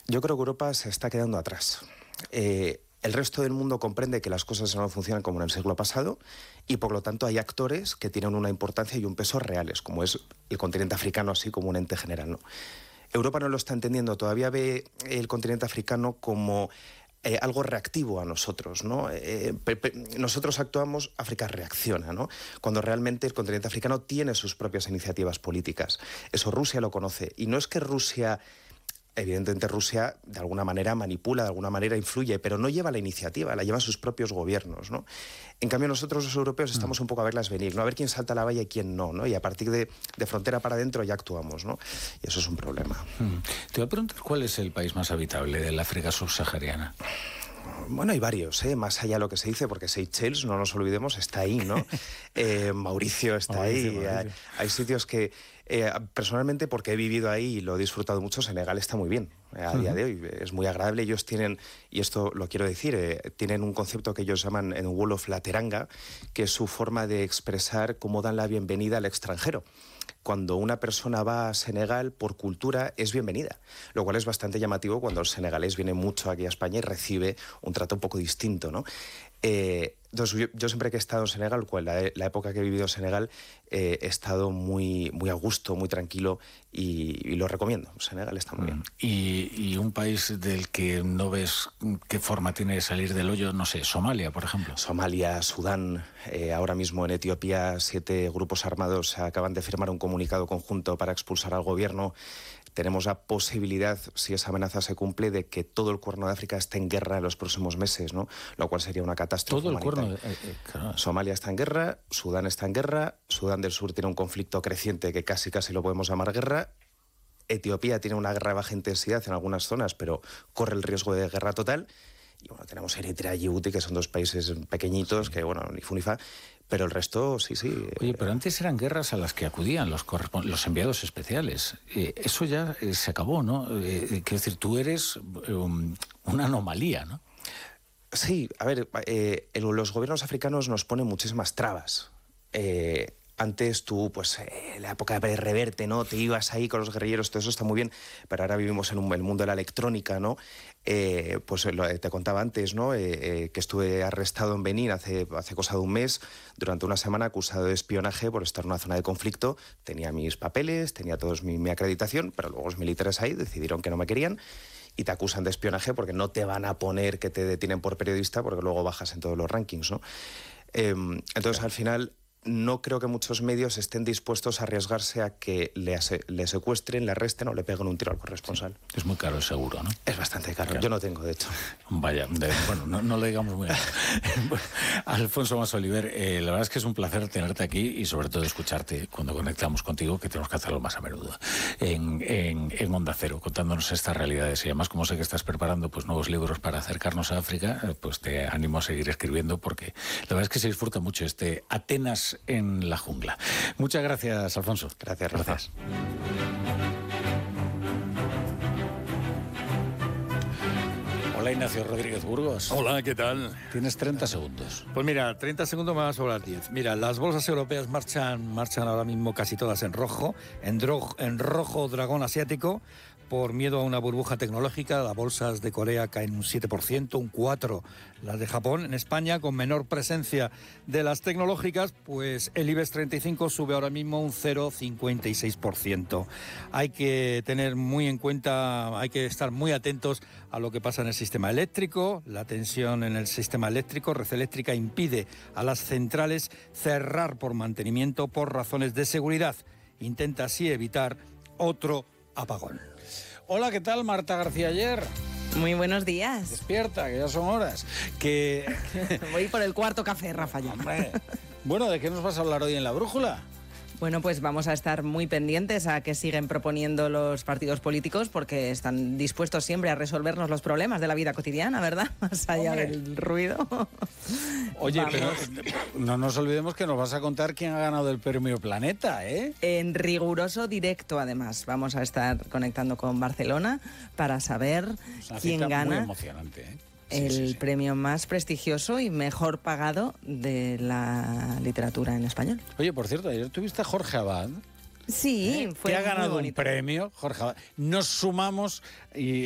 Yo creo que Europa se está quedando atrás. El resto del mundo comprende que las cosas no funcionan como en el siglo pasado y por lo tanto hay actores que tienen una importancia y un peso reales, como es el continente africano así como un ente general, ¿no? Europa no lo está entendiendo, todavía ve el continente africano como algo reactivo a nosotros, ¿no? Nosotros actuamos, África reacciona, ¿no? Cuando realmente el continente africano tiene sus propias iniciativas políticas. Eso Rusia lo conoce. Y no es que Rusia... Evidentemente Rusia de alguna manera manipula, de alguna manera influye, pero no lleva la iniciativa, la llevan sus propios gobiernos, ¿no? En cambio nosotros los europeos estamos un poco a verlas venir, ¿no? A ver quién salta a la valla y quién no, ¿no? Y a partir de frontera para adentro ya actuamos, ¿no? Y eso es un problema. Te voy a preguntar cuál es el país más habitable de la África subsahariana. Bueno, hay varios, más allá de lo que se dice, porque Seychelles, no nos olvidemos, está ahí, ¿no? Mauricio está ahí. Hay sitios que, personalmente, porque he vivido ahí y lo he disfrutado mucho, Senegal está muy bien a día de hoy. Es muy agradable. Ellos tienen, y esto lo quiero decir, tienen un concepto que ellos llaman en Wolof la teranga, que es su forma de expresar cómo dan la bienvenida al extranjero. Cuando una persona va a Senegal, por cultura, es bienvenida. Lo cual es bastante llamativo cuando el senegalés viene mucho aquí a España y recibe un trato un poco distinto, ¿no? Entonces, yo siempre que he estado en Senegal, la época que he vivido en Senegal, he estado muy, muy a gusto, muy tranquilo y lo recomiendo. Senegal está muy bien. ¿Y un país del que no ves qué forma tiene de salir del hoyo? No sé, Somalia, por ejemplo. Somalia, Sudán, ahora mismo en Etiopía 7 grupos armados acaban de firmar un comunicado conjunto para expulsar al gobierno. Tenemos la posibilidad, si esa amenaza se cumple, de que todo el Cuerno de África esté en guerra en los próximos meses, ¿no? Lo cual sería una catástrofe. Todo el humanitaria. Cuerno claro. Somalia está en guerra, Sudán está en guerra, Sudán del Sur tiene un conflicto creciente que casi lo podemos llamar guerra. Etiopía tiene una guerra de baja intensidad en algunas zonas, pero corre el riesgo de guerra total. Y bueno, tenemos Eritrea y Djibouti, que son dos países pequeñitos, que bueno, ni fu ni fa. Pero el resto, sí. Oye, pero antes eran guerras a las que acudían los enviados especiales. Eso ya se acabó, ¿no? Quiero decir, tú eres una anomalía, ¿no? Sí, a ver, los gobiernos africanos nos ponen muchísimas trabas. Antes tú, pues, en la época de Reverte, ¿no? Te ibas ahí con los guerrilleros, todo eso está muy bien, pero ahora vivimos en el mundo de la electrónica, ¿no? Pues te contaba antes, ¿no? Que estuve arrestado en Benín hace cosa de un mes, durante una semana acusado de espionaje por estar en una zona de conflicto. Tenía mis papeles, tenía todos mi acreditación, pero luego los militares ahí decidieron que no me querían y te acusan de espionaje porque no te van a poner que te detienen por periodista porque luego bajas en todos los rankings, ¿no? Entonces, al final... No creo que muchos medios estén dispuestos a arriesgarse a que le secuestren, le arresten o le peguen un tiro al corresponsal. Sí. Es muy caro el seguro, ¿no? Es bastante caro. Yo no tengo, de hecho. Vaya, bueno, no lo digamos muy bien. Alfonso Masoliver, la verdad es que es un placer tenerte aquí y sobre todo escucharte cuando conectamos contigo, que tenemos que hacerlo más a menudo, en Onda Cero, contándonos estas realidades. Y además, como sé que estás preparando pues nuevos libros para acercarnos a África, pues te animo a seguir escribiendo porque la verdad es que se disfruta mucho este Atenas en la jungla. Muchas gracias, Alfonso. Gracias, Rafa. Hola, Ignacio Rodríguez Burgos. Hola, ¿qué tal? Tienes 30 segundos. Pues mira, 30 segundos me van a sobrar 10. Mira, las bolsas europeas marchan ahora mismo casi todas en rojo, en rojo dragón asiático, por miedo a una burbuja tecnológica. Las bolsas de Corea caen un 7%, un 4% las de Japón. En España, con menor presencia de las tecnológicas, pues el IBEX 35 sube ahora mismo un 0,56%. Hay que tener muy en cuenta, hay que estar muy atentos a lo que pasa en el sistema eléctrico. La tensión en el sistema eléctrico, Red Eléctrica impide a las centrales cerrar por mantenimiento por razones de seguridad. Intenta así evitar otro apagón. Hola, ¿qué tal? Marta García Ayer. Muy buenos días. Despierta, que ya son horas. Voy por el cuarto café, Rafa, ya. Hombre. Bueno, ¿de qué nos vas a hablar hoy en La Brújula? Bueno, pues vamos a estar muy pendientes a que siguen proponiendo los partidos políticos porque están dispuestos siempre a resolvernos los problemas de la vida cotidiana, ¿verdad? Más allá del ruido. Oye, pero no nos olvidemos que nos vas a contar quién ha ganado el premio Planeta, ¿eh? En riguroso directo, además. Vamos a estar conectando con Barcelona para saber quién gana. Muy emocionante, ¿eh? El premio más prestigioso y mejor pagado de la literatura en español. Oye, por cierto, ayer tuviste a Jorge Abad. Sí, fue que ha ganado muy bonito. un premio, Jorge Abad. Nos sumamos y